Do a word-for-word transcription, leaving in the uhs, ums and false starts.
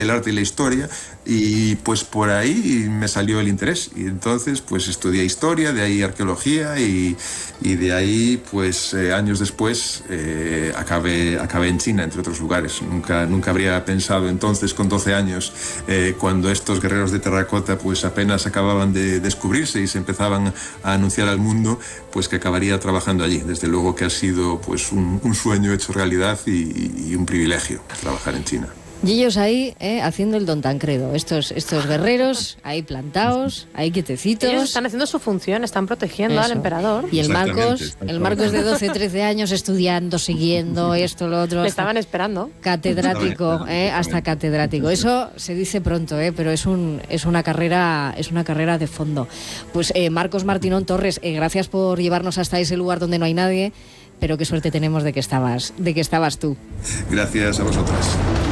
el arte y la historia, y pues por ahí me salió el interés, y entonces pues estudié historia, de ahí arqueología, y, y de ahí pues eh, años después eh, acabé, acabé en China, entre otros lugares. Nunca, nunca habría pensado entonces, con doce años, eh, cuando estos guerreros de terracota pues apenas acababan de descubrirse y se empezaban a anunciar al mundo, pues que acabaría trabajando allí. Desde luego que ha sido pues un, un sueño hecho realidad, y, y un privilegio trabajar en China. Y ellos ahí, eh, haciendo el Don Tancredo, estos, estos guerreros ahí plantados, ahí quietecitos. Ellos están haciendo su función, están protegiendo Eso. al emperador. Y el Marcos, el Marcos de doce, trece años estudiando, siguiendo esto, lo otro. Le estaban esperando. Catedrático, eh, hasta catedrático. Eso se dice pronto, eh, pero es un es una carrera es una carrera de fondo. Pues eh, Marcos Martinón Torres, eh, gracias por llevarnos hasta ese lugar donde no hay nadie, pero qué suerte tenemos de que estabas, de que estabas tú. Gracias a vosotras.